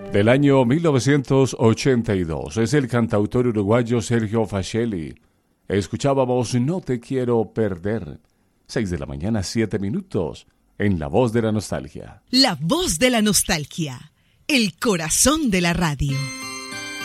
Del año 1982 es el cantautor uruguayo Sergio Facelli. Escuchábamos No te quiero perder. 6 de la mañana, 7 minutos, en La Voz de la Nostalgia. La Voz de la Nostalgia, el corazón de la radio.